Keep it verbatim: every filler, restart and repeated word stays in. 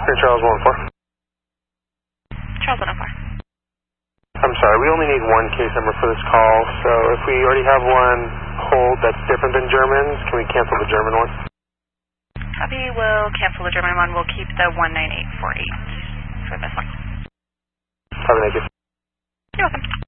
Here, Charles one four. Charles one oh four. I'm sorry, we only need one case number for this call, so if we already have one hold that's different than German's, can we cancel the German one? Copy, we'll cancel the German one. We'll keep the one nine eight four eight for this one. Have a nice day. You're welcome.